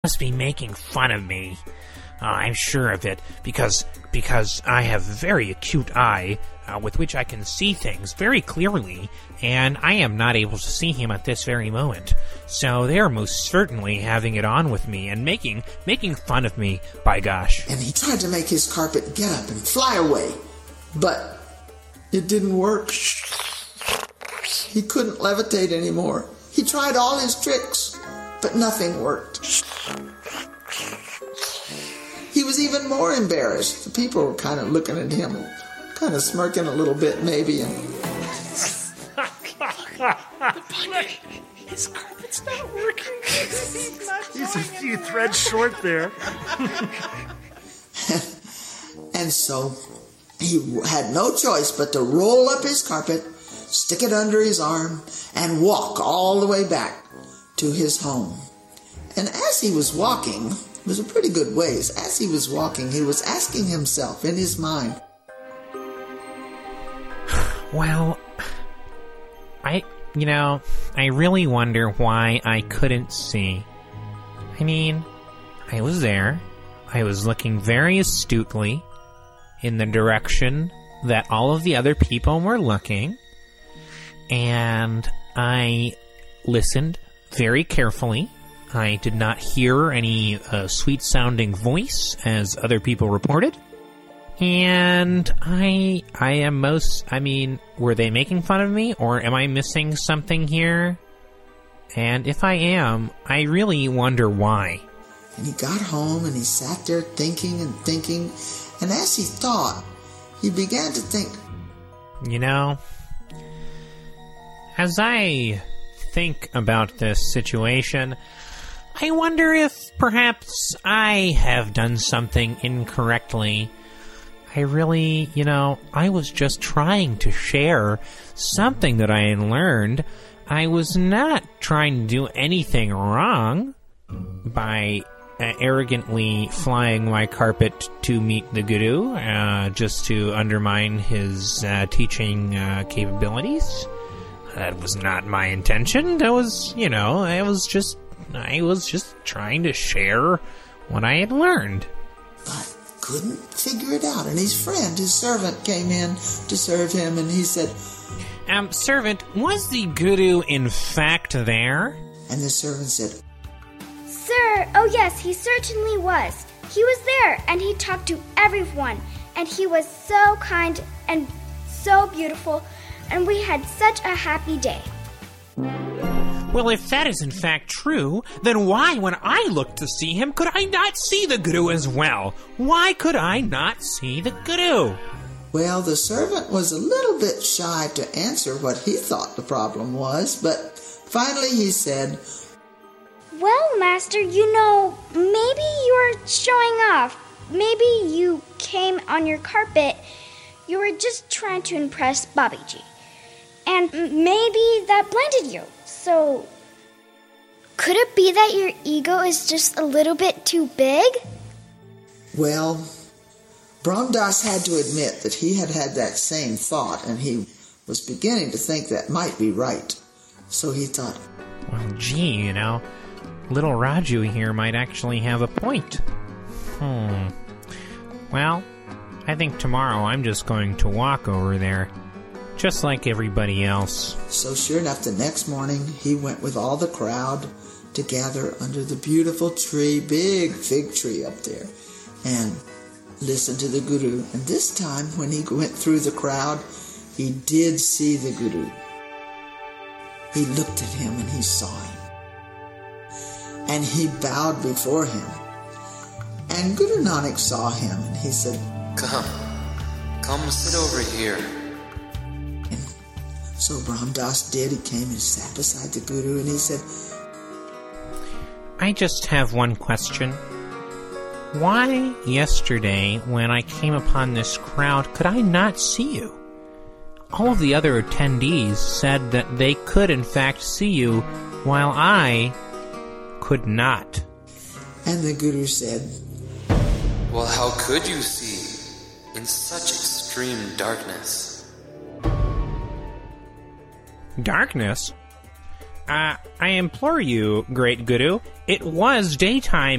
must be making fun of me. I'm sure of it, because I have a very acute eye with which I can see things very clearly, and I am not able to see him at this very moment. So they are most certainly having it on with me and making fun of me, by gosh. And he tried to make his carpet get up and fly away, but it didn't work. He couldn't levitate anymore. He tried all his tricks, but nothing worked. He was even more embarrassed. The people were kind of looking at him, kind of smirking a little bit maybe. And his carpet's not working. He's a few threads short there. And so he had no choice but to roll up his carpet, stick it under his arm, and walk all the way back to his home. And as he was walking, it was a pretty good ways, as he was walking, he was asking himself in his mind, well, I really wonder why I couldn't see. I mean, I was there. I was looking very astutely in the direction that all of the other people were looking, and I listened very carefully. I did not hear any sweet-sounding voice, as other people reported. And were they making fun of me, or am I missing something here? And if I am, I really wonder why. And he got home and he sat there thinking and thinking, and as he thought, he began to think, as I think about this situation, I wonder if perhaps I have done something incorrectly. I really, I was just trying to share something that I had learned. I was not trying to do anything wrong by arrogantly flying my carpet to meet the guru, just to undermine his teaching capabilities. That was not my intention. That was, I was just trying to share what I had learned. But couldn't figure it out. And his friend, his servant, came in to serve him, and he said, servant, was the guru in fact there? And the servant said, Sir, oh yes, he certainly was. He was there, and he talked to everyone, and he was so kind and so beautiful, and we had such a happy day. Well, if that is in fact true, then why, when I looked to see him, could I not see the guru as well? Why could I not see the guru? Well, the servant was a little bit shy to answer what he thought the problem was, but finally he said, Well, Master, maybe you were showing off. Maybe you came on your carpet. You were just trying to impress Babiji. And maybe that blinded you. So, could it be that your ego is just a little bit too big? Well, Brahm Das had to admit that he had had that same thought, and he was beginning to think that might be right. So he thought, well, gee, little Raju here might actually have a point. Well, I think tomorrow I'm just going to walk over there, just like everybody else. So sure enough, the next morning, he went with all the crowd to gather under the beautiful tree, big fig tree up there, and listen to the guru. And this time, when he went through the crowd, he did see the guru. He looked at him and he saw him. And he bowed before him. And Guru Nanak saw him and he said, Come sit over here. And so Brahm Das did. He came and sat beside the Guru and he said, I just have one question. Why yesterday, when I came upon this crowd, could I not see you? All of the other attendees said that they could in fact see you, while I could not. And the Guru said, Well, how could you see in such extreme darkness? Darkness? I implore you, great Guru, it was daytime